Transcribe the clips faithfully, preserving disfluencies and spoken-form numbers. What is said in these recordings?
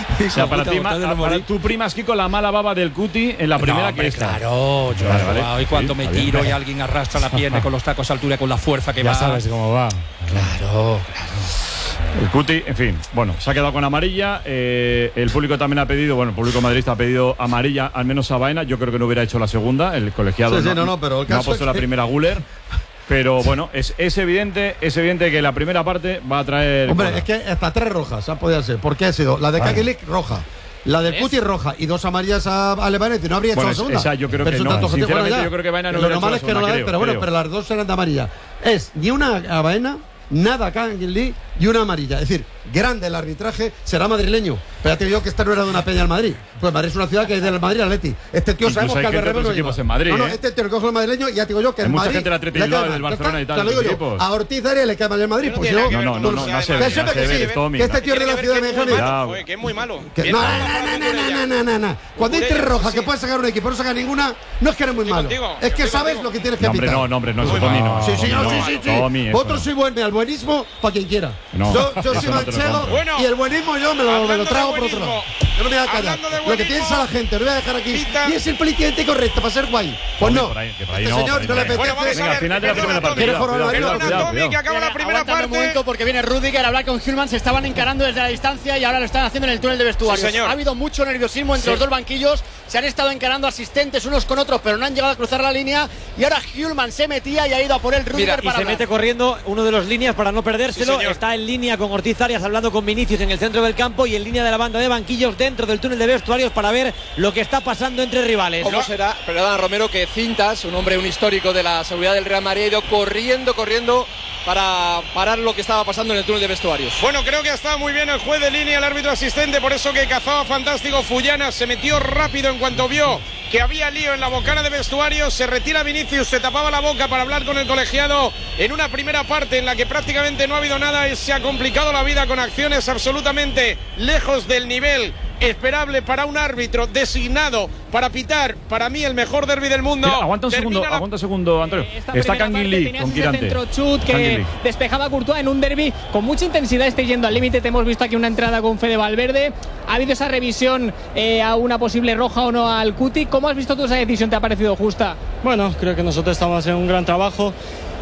O sea, para ti, para tú primas, Kiko, la mala baba del Cuti en la primera, no, hombre, que está. Claro, yo vale, vale. Y cuando sí, me tiro bien, y alguien arrastra la pierna con los tacos a altura, con la fuerza que ya va. Ya sabes cómo va. Claro, claro. El Cuti, en fin, bueno, se ha quedado con amarilla. Eh, el público también ha pedido, bueno, el público madridista ha pedido amarilla, al menos a Baena. Yo creo que no hubiera hecho la segunda. El colegiado sí, no, sí, no, no, pero el caso no ha puesto es la que... primera Guller. Pero bueno, es, es evidente es evidente que la primera parte va a traer. Hombre, cola. es que hasta tres rojas han podido ser. ¿Por qué ha sido? La de Kagilik, roja. La del Cuti roja y dos amarillas a Alemanete. No habría hecho bueno, la segunda. Esa yo creo pero que no. Sinceramente, bueno, ya, yo creo que Baena no lo hubiera normal hecho es que la no la segunda, pero bueno, creo. pero las dos eran de amarilla. Es ni una a Baena, nada a Kagilik y una amarilla. Es decir, grande el arbitraje, será madrileño. Pero ya te digo que esta no era de una peña al Madrid. Pues Madrid es una ciudad que es del Madrid Atleti. Este tío sabemos que Albert Rivera no lleva. En Madrid, no, no, ¿eh? este tío lo coge el madrileño y ya te digo yo que hay el mucha Madrid. Gente del Atleti Bilbao, del Barcelona y tal. Te lo digo yo. A Ortiz Arias le cae mal el Madrid. No pues tiene yo. nada que No, ver no, con no, Luis no se Además. ve. Que sepa no que se sí, ve, Tommy, que este no. tío es de la ciudad de que es muy Benjamín. malo, joder, que es muy malo. Que- Que No, es no, malo no, para no, Ventura no, ya. no, no, no. Cuando hay Ventura tres ya, rojas sí. que puedes sacar un equipo, no sacar ninguna, no es que eres muy Estoy malo. contigo, Es que estoy sabes contigo. lo que tienes que No, hombre, pitar. no, no, hombre, no, Muy eso Tommy malo. no. Sí, sí, no, Tommy, sí, no. sí, sí. Tommy, eso Vosotros no. sois buenos, al buenismo para quien quiera. No, Yo, yo eso soy no te lo manchego compro. Bueno, y el buenismo yo me lo, me hablando lo trago de por otro lado. buenismo, Yo no me voy a callar. hablando de Lo que buenismo, piensa la gente, lo voy a dejar aquí. Pita. Y es el políticamente correcto para ser guay. Pues Tommy, no. por ahí, que por ahí Este no, señor por no ahí le no. Bueno, vamos apetece. a Venga, ver. al final de la perdona, primera Tommy. ¿Quieres partida. jugar a la Cuidado, Perdona, cuidado, Tommy, cuidado. que acaba la primera Aguántame parte. un momento porque viene Rüdiger a hablar con Hülman. Se estaban encarando desde la distancia y ahora lo están haciendo en el túnel de vestuarios. Sí, señor. Ha habido mucho nerviosismo entre Sí. los dos banquillos. Se han estado encarando asistentes unos con otros, pero no han llegado a cruzar la línea. Y ahora Hülman se metía y ha ido a por el Rüdiger Mira, y para se hablar. mete corriendo uno de los líneas para no perdérselo. Sí, señor. Está en línea con Ortiz Arias hablando con Vinicius en el centro del campo y en línea de la banda de banquillos dentro del túnel de vestuarios para ver lo que está pasando entre rivales. ¿Cómo será? Perdón, Romero, que Cintas, un hombre, un histórico de la seguridad del Real Madrid, ha ido corriendo, corriendo para parar lo que estaba pasando en el túnel de vestuarios. Bueno, creo que ha estado muy bien el juez de línea, el árbitro asistente, por eso que cazaba fantástico Fullana, se metió rápido en cuanto vio que había lío en la bocana de vestuarios, se retira Vinicius, se tapaba la boca para hablar con el colegiado en una primera parte en la que prácticamente no ha habido nada y se ha complicado la vida con acciones absolutamente lejos del nivel esperable para un árbitro designado para pitar, para mí, el mejor derbi del mundo. Mira, aguanta un Termina segundo, la... aguanta un segundo, Antonio. Esta Está primera Kangin parte Lee tenías con ese Kirante. centro chut que Kangin Lee. despejaba Courtois en un derbi con mucha intensidad. Estoy yendo al límite. Te hemos visto aquí una entrada con Fede Valverde. Ha habido esa revisión eh, a una posible roja o no al Cuti. ¿Cómo has visto tú esa decisión? ¿Te ha parecido justa? Bueno, creo que nosotros estamos haciendo un gran trabajo.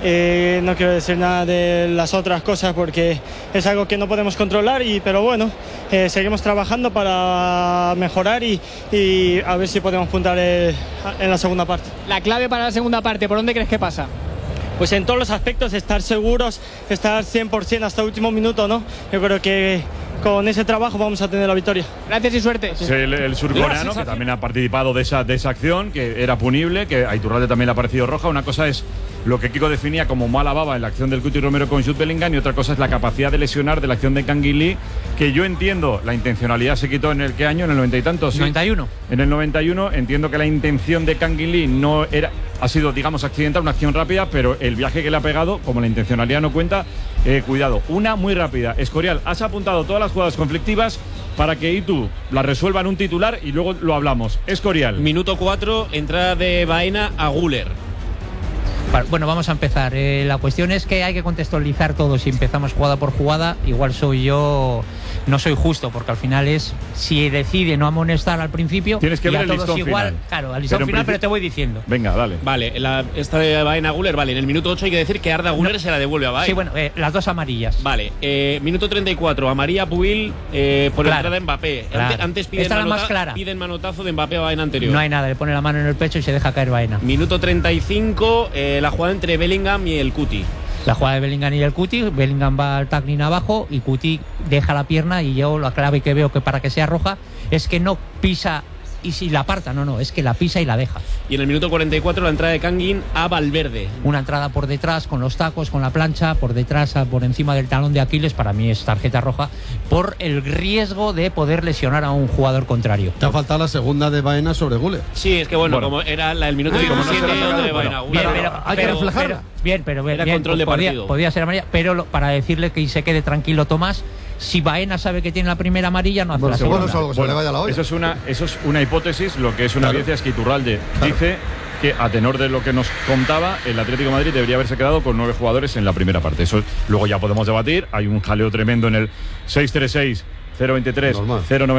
Eh, no quiero decir nada de las otras cosas porque es algo que no podemos controlar, y, pero bueno, eh, seguimos trabajando para mejorar y, y a ver si podemos puntar eh, en la segunda parte. La clave para la segunda parte, ¿por dónde crees que pasa? Pues en todos los aspectos, estar seguros, estar cien por ciento hasta el último minuto, ¿no? Yo creo que con ese trabajo vamos a tener la victoria. Gracias y suerte. Es el, el surcoreano que también ha participado de esa, de esa acción, que era punible, que a Iturralde también le ha parecido roja. Una cosa es lo que Kiko definía como mala baba en la acción del Cuti Romero con Jude Bellingham, y otra cosa es la capacidad de lesionar de la acción de Kangin Lee, que yo entiendo, la intencionalidad se quitó en el qué año, en el noventa y tantos. ¿sí? noventa y uno. En el noventa y uno, entiendo que la intención de Kangin Lee no era, ha sido, digamos, accidental, una acción rápida, pero el viaje que le ha pegado, como la intencionalidad no cuenta, eh, cuidado. Una muy rápida. Escorial, has apuntado todas las jugadas conflictivas para que Itu las resuelva en un titular y luego lo hablamos. Escorial. Minuto cuatro, entrada de Baena a Güler. Bueno, vamos a empezar. Eh, la cuestión es que hay que contextualizar todo. Si empezamos jugada por jugada, igual soy yo, no soy justo, porque al final es, si decide no amonestar al principio, tienes que y ver a el todos listón igual, final. claro, al listón Pero en final, principio- pero te voy diciendo. Venga, dale. Vale, la, esta de Baena a Güler, vale. En el minuto ocho hay que decir que Arda Güler No. se la devuelve a Baena. Sí, bueno, eh, las dos amarillas. Vale, eh, minuto treinta y cuatro, amarilla Pubil eh, por Claro, entrada de Mbappé. claro. Antes, antes piden, Esta es la más manota- clara. piden manotazo de Mbappé a Baena anterior. No hay nada, le pone la mano en el pecho y se deja caer Baena. Minuto treinta y cinco, eh, la jugada entre Bellingham y el Cuti. La jugada de Bellingham y el Cuti, Bellingham va al tackling abajo y Cuti deja la pierna, y yo la clave que veo que para que sea roja es que no pisa y si la aparta, no, no, es que la pisa y la deja. Y en el minuto cuarenta y cuatro la entrada de Kangin a Valverde. Una entrada por detrás con los tacos, con la plancha, por detrás, a- por encima del talón de Aquiles, para mí es tarjeta roja por el riesgo de poder lesionar a un jugador contrario. Te ha faltado la segunda de Baena sobre Gule. Sí, es que bueno, Bueno. como era la, el minuto Ah, como no diecisiete se la ha de sacado, Baena. bueno, Bien, Una- pero, hay que pero- reflejarla. pero- bien, pero bien, Era bien, control de podía, partido. podía ser amarilla, pero lo- para decirle que se quede tranquilo Tomás, si Baena sabe que tiene la primera amarilla, no hace Bueno, la seguro segunda. es algo que se le vaya la olla. Eso es una, eso es una hipótesis. Lo que es una Claro. evidencia es que Iturralde dice que, a tenor de lo que nos contaba, el Atlético de Madrid debería haberse quedado con nueve jugadores en la primera parte. Eso luego ya podemos debatir. Hay un jaleo tremendo en el seis tres seis cero veintitrés Normal. cero noventa.